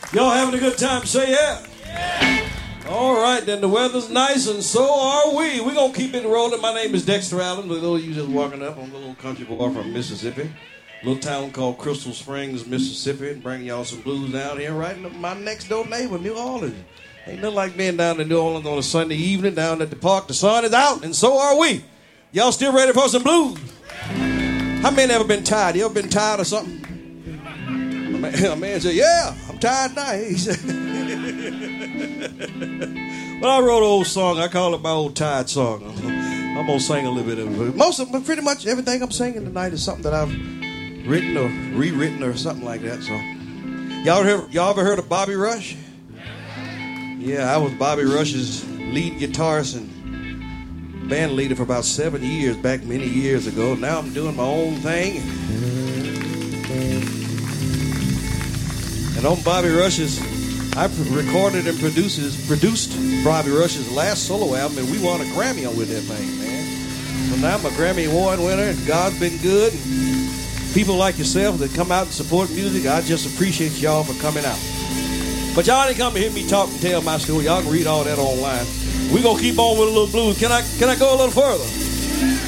Y'all having a good time? Say yeah. All right, then the weather's nice and so are we. We're going to keep it rolling. My name is Dexter Allen. For those of you just walking up, I'm a little country boy from Mississippi. A little town called Crystal Springs, Mississippi. And bringing y'all some blues down here right in my next door neighbor, New Orleans. Ain't nothing like being down in New Orleans on a Sunday evening down at the park. The sun is out and so are we. Y'all still ready for some blues? How many ever been tired? You ever been tired of something? A man said, yeah, I'm tired now. He said, well, I wrote an old song. I call it my old tired song. I'm going to sing a little bit of it. Most of them, pretty much everything I'm singing tonight is something that I've written or rewritten or something like that. So, y'all ever heard of Bobby Rush? Yeah, I was Bobby Rush's lead guitarist and band leader for about 7 years, back many years ago. Now I'm doing my own thing. And on Bobby Rush's, I recorded and produced Bobby Rush's last solo album, and we won a Grammy on with that thing, man. So now I'm a Grammy Award winner, and God's been good. And people like yourself that come out and support music, I just appreciate y'all for coming out. But y'all didn't come to hear me talk and tell my story. Y'all can read all that online. We're going to keep on with a little blues. Can I go a little further?